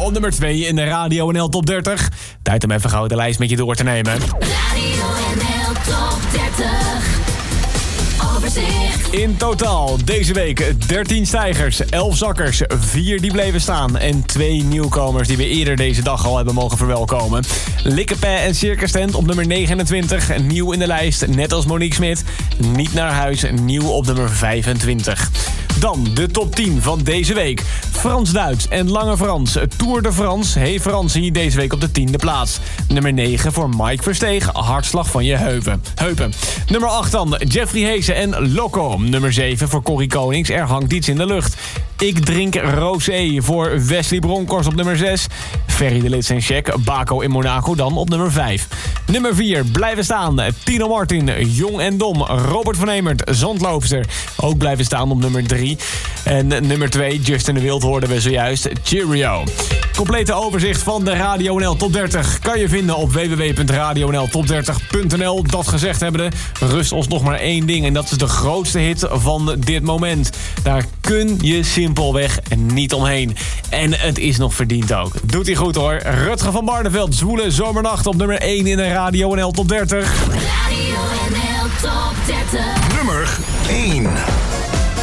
Op nummer 2 in de Radio NL Top 30. Tijd om even gauw de lijst met je door te nemen. Radio NL Top 30. Overzicht. In totaal deze week 13 stijgers, 11 zakkers, 4 die bleven staan en 2 nieuwkomers die we eerder deze dag al hebben mogen verwelkomen. Likkepé en Circus Tent op nummer 29, nieuw in de lijst, net als Monique Smit. Niet naar huis, nieuw op nummer 25. Dan de top 10 van deze week. Frans-Duits en Lange Frans. Tour de France. Hey Fransie, deze week op de 10e plaats. Nummer 9 voor Mike Versteeg. Hartslag van je heupen. Nummer 8 dan Jeffrey Heesen en Loco. Nummer 7 voor Corrie Konings. Er hangt iets in de lucht. Ik drink rosé voor Wesley Bronkhorst op nummer 6. Ferry de Lits en Check. Baco in Monaco dan op nummer 5. Nummer 4 blijven staan. Tino Martin, Jong en Dom. Robert van Emert, Zandloopster. Ook blijven staan op nummer 3. En nummer 2, Justin de Wild hoorden we zojuist. Cheerio. Complete overzicht van de Radio NL Top 30 kan je vinden op www.radionltop30.nl. Dat gezegd hebbende, rust ons nog maar één ding. En dat is de grootste hit van dit moment. Daar kun je simpelweg niet omheen. En het is nog verdiend ook. Doet hij goed hoor. Rutger van Barneveld, Zwoele Zomernacht op nummer 1 in de Radio NL Top 30. Radio NL Top 30. Nummer 1.